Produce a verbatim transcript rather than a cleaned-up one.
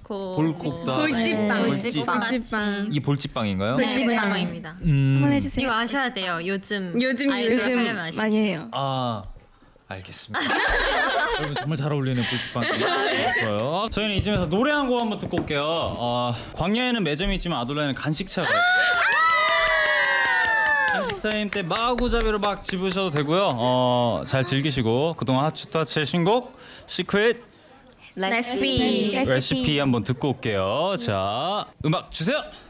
볼코 볼콕다. 볼집빵. 볼집빵. 볼집빵. 이 볼집빵인가요? 네, 볼집빵. 볼집빵입니다. 음. 한번 해주세요. 이거 아셔야 돼요. 요즘 요즘 아이들 요즘 하려면 아시죠? 많이 해요. 아 알겠습니다. 여러분 정말 잘 어울리는 볼집빵이고요. 저희는 이쯤에서 노래 한 곡 한번 듣고 올게요. 어, 광야에는 매점이 있지만 아돌라에는 간식차가 있어요. 간식 타임 때 마구잡이로 막 집으셔도 되고요. 어, 잘 즐기시고 그동안 하츠타츠의 신곡 시크릿 레시피 레시피 한번 듣고 올게요. 자, 음악 주세요.